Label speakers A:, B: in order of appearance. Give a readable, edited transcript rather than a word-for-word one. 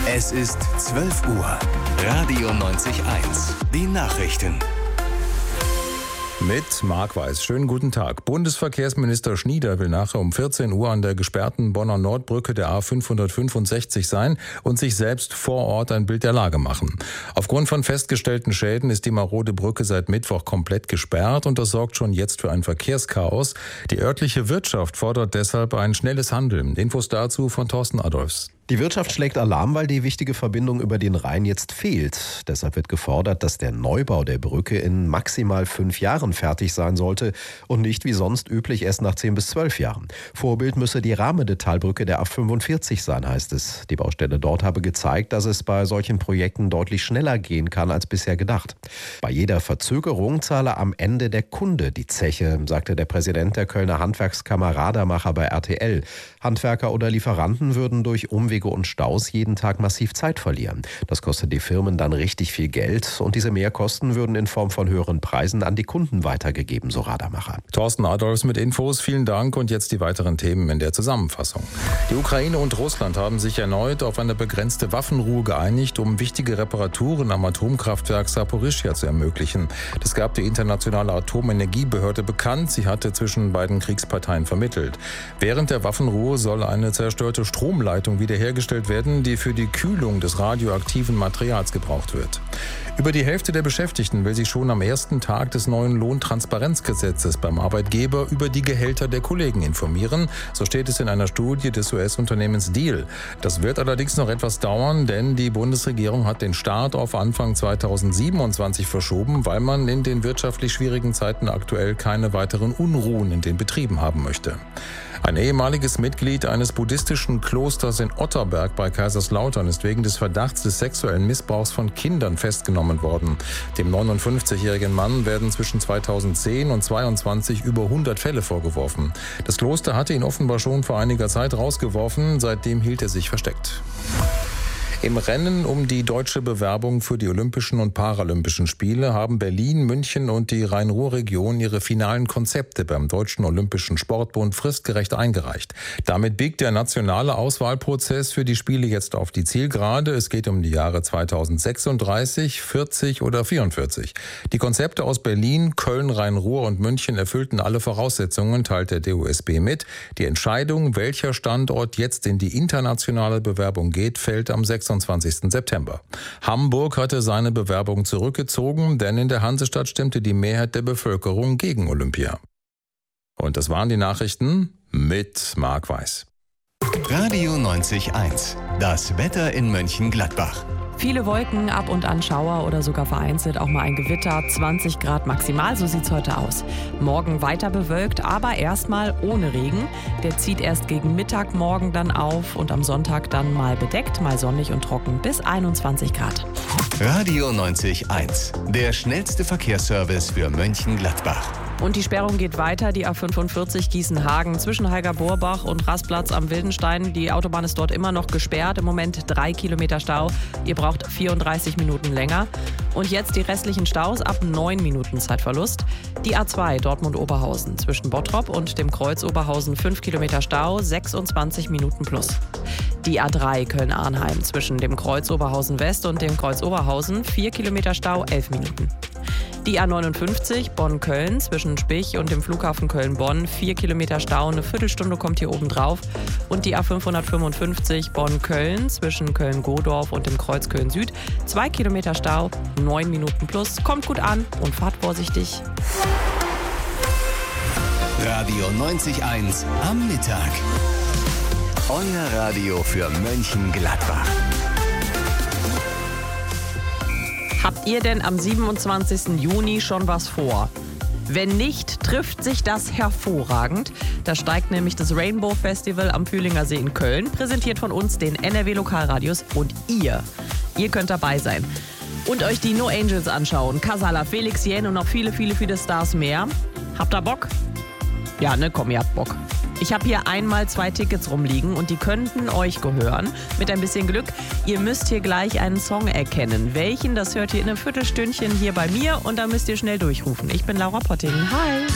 A: Es ist 12 Uhr. Radio 90.1. Die Nachrichten.
B: Mit Marc Weiß. Schönen guten Tag. Bundesverkehrsminister Schnieder will nachher um 14 Uhr an der gesperrten Bonner Nordbrücke der A565 sein und sich selbst vor Ort ein Bild der Lage machen. Aufgrund von festgestellten Schäden ist die marode Brücke seit Mittwoch komplett gesperrt und das sorgt schon jetzt für ein Verkehrschaos. Die örtliche Wirtschaft fordert deshalb ein schnelles Handeln. Infos dazu von Thorsten Adolfs.
C: Die Wirtschaft schlägt Alarm, weil die wichtige Verbindung über den Rhein jetzt fehlt. Deshalb wird gefordert, dass der Neubau der Brücke in maximal 5 Jahren fertig sein sollte und nicht wie sonst üblich erst nach 10 bis 12 Jahren. Vorbild müsse die Rahmede-Talbrücke der A45 sein, heißt es. Die Baustelle dort habe gezeigt, dass es bei solchen Projekten deutlich schneller gehen kann als bisher gedacht. Bei jeder Verzögerung zahle am Ende der Kunde die Zeche, sagte der Präsident der Kölner Handwerkskammer Radermacher bei RTL. Handwerker oder Lieferanten würden durch Umwege und Staus jeden Tag massiv Zeit verlieren. Das kostet die Firmen dann richtig viel Geld und diese Mehrkosten würden in Form von höheren Preisen an die Kunden weitergegeben, so Radermacher.
B: Thorsten Adolfs mit Infos, vielen Dank und jetzt die weiteren Themen in der Zusammenfassung. Die Ukraine und Russland haben sich erneut auf eine begrenzte Waffenruhe geeinigt, um wichtige Reparaturen am Atomkraftwerk Saporischschja zu ermöglichen. Das gab die internationale Atomenergiebehörde bekannt. Sie hatte zwischen beiden Kriegsparteien vermittelt. Während der Waffenruhe soll eine zerstörte Stromleitung wiederhergestellt werden, die für die Kühlung des radioaktiven Materials gebraucht wird. Über die Hälfte der Beschäftigten will sich schon am ersten Tag des neuen Lohntransparenzgesetzes beim Arbeitgeber über die Gehälter der Kollegen informieren. So steht es in einer Studie des US-Unternehmens Diehl. Das wird allerdings noch etwas dauern, denn die Bundesregierung hat den Start auf Anfang 2027 verschoben, weil man in den wirtschaftlich schwierigen Zeiten aktuell keine weiteren Unruhen in den Betrieben haben möchte. Ein ehemaliges Mitglied eines buddhistischen Klosters in Otterberg bei Kaiserslautern ist wegen des Verdachts des sexuellen Missbrauchs von Kindern festgenommen worden. Dem 59-jährigen Mann werden zwischen 2010 und 2022 über 100 Fälle vorgeworfen. Das Kloster hatte ihn offenbar schon vor einiger Zeit rausgeworfen, seitdem hielt er sich versteckt. Im Rennen um die deutsche Bewerbung für die Olympischen und Paralympischen Spiele haben Berlin, München und die Rhein-Ruhr-Region ihre finalen Konzepte beim Deutschen Olympischen Sportbund fristgerecht eingereicht. Damit biegt der nationale Auswahlprozess für die Spiele jetzt auf die Zielgerade. Es geht um die Jahre 2036, 40 oder 44. Die Konzepte aus Berlin, Köln, Rhein-Ruhr und München erfüllten alle Voraussetzungen, teilt der DOSB mit. Die Entscheidung, welcher Standort jetzt in die internationale Bewerbung geht, fällt am 26. September. Hamburg hatte seine Bewerbung zurückgezogen, denn in der Hansestadt stimmte die Mehrheit der Bevölkerung gegen Olympia. Und das waren die Nachrichten mit Marc Weiß.
A: Radio 90.1. Das Wetter in Mönchengladbach.
D: Viele Wolken, ab und an Schauer oder sogar vereinzelt auch mal ein Gewitter. 20 Grad maximal, so sieht's heute aus. Morgen weiter bewölkt, aber erstmal ohne Regen. Der zieht erst gegen Mittag morgen dann auf und am Sonntag dann mal bedeckt, mal sonnig und trocken bis 21 Grad.
A: Radio 90.1. Der schnellste Verkehrsservice für Mönchengladbach.
D: Und die Sperrung geht weiter. Die A45 Gießen-Hagen zwischen Heiger-Borbach und Rastplatz am Wildenstein. Die Autobahn ist dort immer noch gesperrt. Im Moment 3 Kilometer Stau. Ihr braucht 34 Minuten länger. Und jetzt die restlichen Staus ab 9 Minuten Zeitverlust. Die A2 Dortmund-Oberhausen zwischen Bottrop und dem Kreuz Oberhausen 5 Kilometer Stau, 26 Minuten plus. Die A3 Köln-Arnheim zwischen dem Kreuz Oberhausen West und dem Kreuz Oberhausen 4 Kilometer Stau, 11 Minuten. Die A59 Bonn-Köln zwischen Spich und dem Flughafen Köln-Bonn 4 Kilometer Stau, eine Viertelstunde kommt hier oben drauf. Und die A555 Bonn-Köln zwischen Köln-Godorf und dem Kreuz Köln-Süd 2 Kilometer Stau, 9 Minuten plus. Kommt gut an und fahrt vorsichtig.
A: Radio 90.1 am Mittag. Euer Radio für Mönchengladbach.
D: Habt ihr denn am 27. Juni schon was vor? Wenn nicht, trifft sich das hervorragend. Da steigt nämlich das Rainbow Festival am Fühlinger See in Köln, präsentiert von uns, den NRW Lokalradios. Und ihr könnt dabei sein und euch die No Angels anschauen. Casala, Felix Jähn und noch viele, viele, viele Stars mehr. Habt ihr Bock? Ja, ne, komm, ihr habt Bock. Ich habe hier einmal 2 Tickets rumliegen und die könnten euch gehören. Mit ein bisschen Glück. Ihr müsst hier gleich einen Song erkennen. Welchen, das hört ihr in einem Viertelstündchen hier bei mir und da müsst ihr schnell durchrufen. Ich bin Laura Potting. Hi!